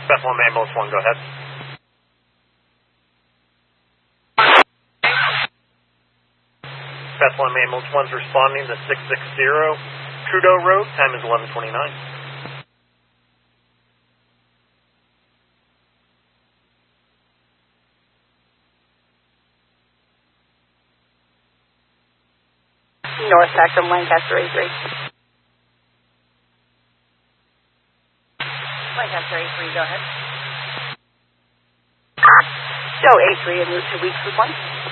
Bethlehem Ambulance 1, go ahead. Bethlehem Ambulance 1's responding to 660 Trudeau Road. Time is 11:29. North Spectrum, Lancaster 83. Lancaster 83, go ahead. Joe 83 en route to Weeks 1.